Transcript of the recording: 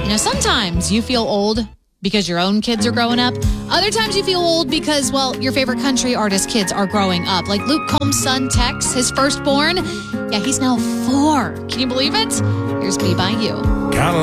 Sometimes you feel old because your own kids are growing up. Other times you feel old because, your favorite country artist kids are growing up. Like Luke Combs' son, Tex, his firstborn. Yeah, he's now 4. Can you believe it? Here's Me By You.